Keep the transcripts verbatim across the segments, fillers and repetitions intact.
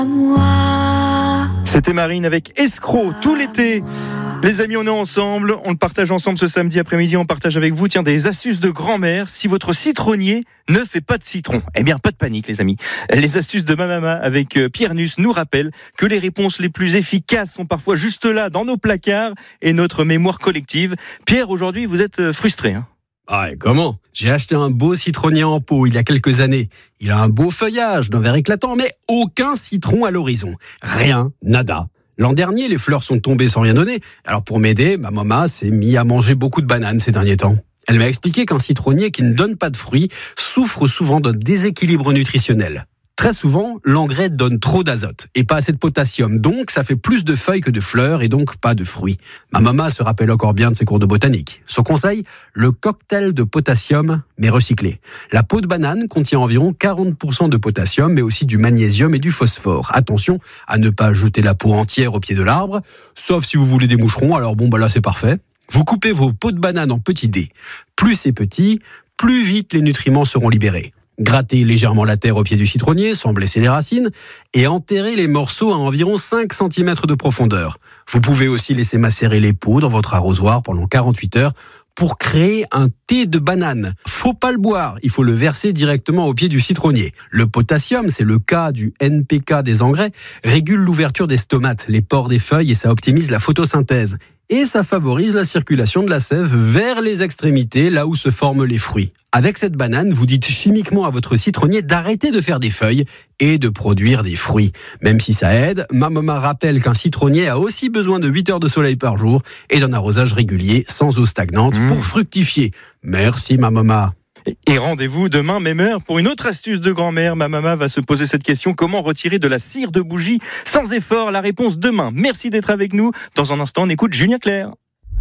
C'était Marine avec Escroc tout l'été. Les amis, on est ensemble, on le partage ensemble ce samedi après-midi, on partage avec vous tiens, des astuces de grand-mère. Si votre citronnier ne fait pas de citron, eh bien pas de panique les amis. Les astuces de ma maman avec Pierre Nuss nous rappellent que les réponses les plus efficaces sont parfois juste là, dans nos placards et notre mémoire collective. Pierre, aujourd'hui vous êtes frustré, hein? Ah, et comment ? J'ai acheté un beau citronnier en pot il y a quelques années. Il a un beau feuillage d'un vert éclatant, mais aucun citron à l'horizon. Rien, nada. L'an dernier, les fleurs sont tombées sans rien donner. Alors pour m'aider, ma maman s'est mise à manger beaucoup de bananes ces derniers temps. Elle m'a expliqué qu'un citronnier qui ne donne pas de fruits souffre souvent d'un déséquilibre nutritionnel. Très souvent, l'engrais donne trop d'azote et pas assez de potassium, donc ça fait plus de feuilles que de fleurs et donc pas de fruits. Ma maman se rappelle encore bien de ses cours de botanique. Son conseil, le cocktail de potassium, mais recyclé. La peau de banane contient environ quarante pour cent de potassium, mais aussi du magnésium et du phosphore. Attention à ne pas jeter la peau entière au pied de l'arbre, sauf si vous voulez des moucherons, alors bon bah là c'est parfait. Vous coupez vos peaux de banane en petits dés. Plus c'est petit, plus vite les nutriments seront libérés. Grattez légèrement la terre au pied du citronnier sans blesser les racines et enterrez les morceaux à environ cinq centimètres de profondeur. Vous pouvez aussi laisser macérer les peaux dans votre arrosoir pendant quarante-huit heures pour créer un thé de banane. Faut pas le boire, il faut le verser directement au pied du citronnier. Le potassium, c'est le K du N P K des engrais, régule l'ouverture des stomates, les pores des feuilles et ça optimise la photosynthèse. Et ça favorise la circulation de la sève vers les extrémités, là où se forment les fruits. Avec cette banane, vous dites chimiquement à votre citronnier d'arrêter de faire des feuilles et de produire des fruits. Même si ça aide, ma maman rappelle qu'un citronnier a aussi besoin de huit heures de soleil par jour et d'un arrosage régulier sans eau stagnante mmh. pour fructifier. Merci ma maman. Et rendez-vous demain, même heure, pour une autre astuce de grand-mère. Ma maman va se poser cette question. Comment retirer de la cire de bougie sans effort? La réponse demain. Merci d'être avec nous. Dans un instant, on écoute Julien Clerc.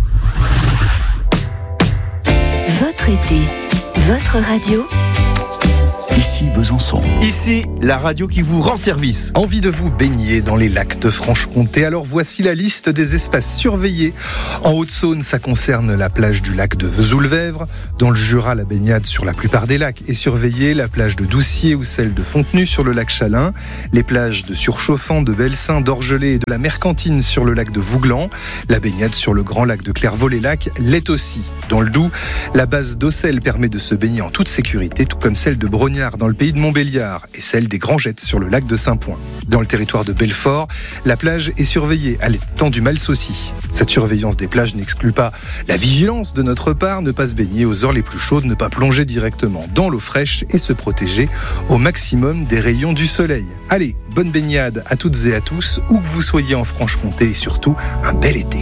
Votre été, votre radio. Ici Besançon. Ici, la radio qui vous rend service. Envie de vous baigner dans les lacs de Franche-Comté? Alors voici la liste des espaces surveillés. En Haute-Saône, ça concerne la plage du lac de Vesoul-Vèvre. Dans le Jura, la baignade sur la plupart des lacs est surveillée. La plage de Doucier ou celle de Fontenue sur le lac Chalin. Les plages de Surchauffant, de Belsin, d'Orgelé et de la Mercantine sur le lac de Vouglan. La baignade sur le grand lac de Clairvaux-les-Lacs l'est aussi. Dans le Doubs, la base d'Auxelles permet de se baigner en toute sécurité, tout comme celle de Brognard dans le pays de Montbéliard et celle des Grangettes sur le lac de Saint-Point. Dans le territoire de Belfort, la plage est surveillée à l'étang du Malsaucy. Cette surveillance des plages n'exclut pas la vigilance de notre part, ne pas se baigner aux heures les plus chaudes, ne pas plonger directement dans l'eau fraîche et se protéger au maximum des rayons du soleil. Allez, bonne baignade à toutes et à tous, où que vous soyez en Franche-Comté et surtout un bel été.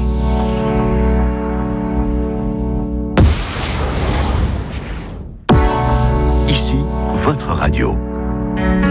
Ici, votre radio.